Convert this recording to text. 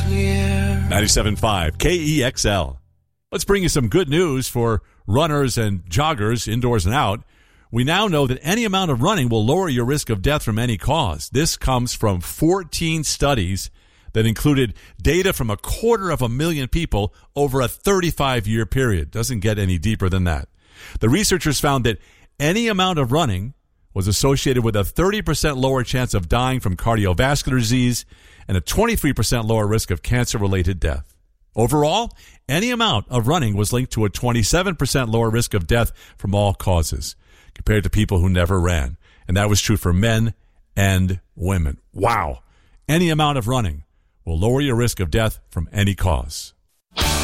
clear. 97.5 KEXL. Let's bring you some good news for runners and joggers indoors and out. We now know that any amount of running will lower your risk of death from any cause. This comes from 14 studies that included data from 250,000 people over a 35-year period. Doesn't get any deeper than that. The researchers found that any amount of running was associated with a 30% lower chance of dying from cardiovascular disease and a 23% lower risk of cancer-related death. Overall, any amount of running was linked to a 27% lower risk of death from all causes compared to people who never ran. And that was true for men and women. Wow. Any amount of running will lower your risk of death from any cause.